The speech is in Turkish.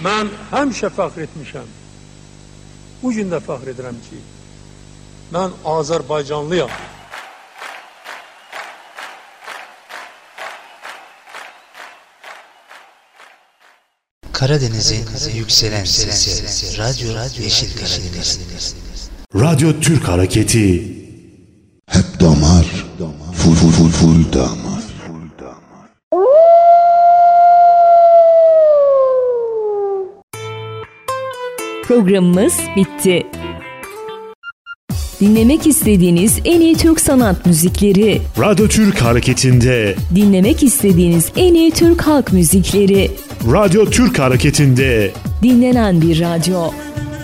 Mən həmişə fəxr etmişəm. Bu gün də fəxr edirəm ki, mən Azərbaycanlıyam. Karadeniz'in yükselen sesi, Radyo Yeşil Karadeniz. Radyo Türk Hareketi. Hep damar, full damar. Programımız bitti. Dinlemek istediğiniz en iyi Türk sanat müzikleri, Radyo Türk Hareketi'nde dinlemek istediğiniz en iyi Türk halk müzikleri, Radyo Türk Hareketi'nde dinlenen bir radyo.